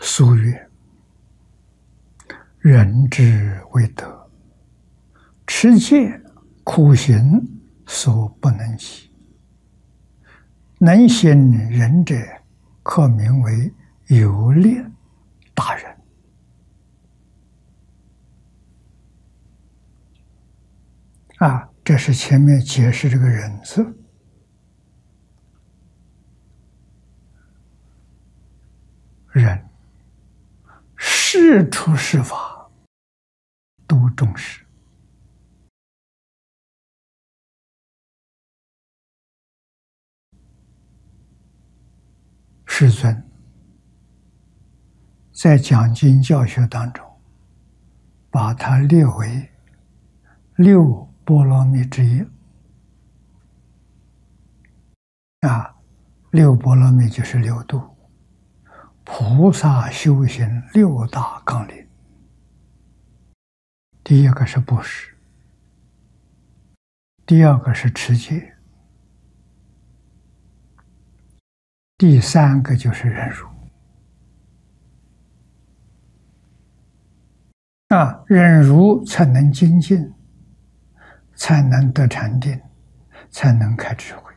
俗曰：人之为德，持戒苦行所不能及。能行仁者，可名为有力大人。这是前面解释这个人字。人事出事法都重视。世尊在讲经教学当中，把它列为六波罗蜜之一。六波罗蜜就是六度，菩萨修行六大纲领。第一个是布施，第二个是持戒，第三个就是忍辱。忍辱才能精进，才能得禅定，才能开智慧。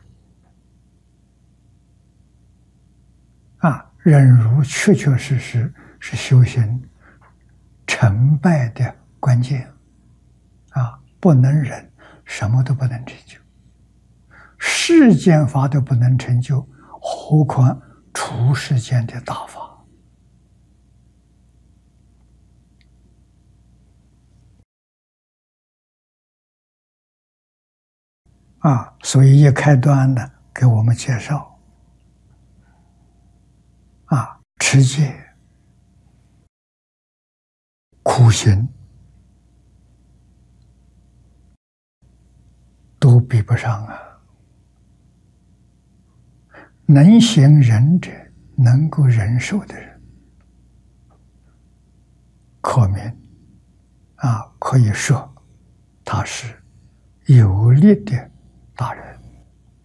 忍辱确确实实是修行成败的关键。不能忍，什么都不能成就。世间法都不能成就，何况出世间的大法。所以一开端呢，给我们介绍持戒、苦行都比不上能行忍者，能够忍受的人，可名可以说他是有力的大人。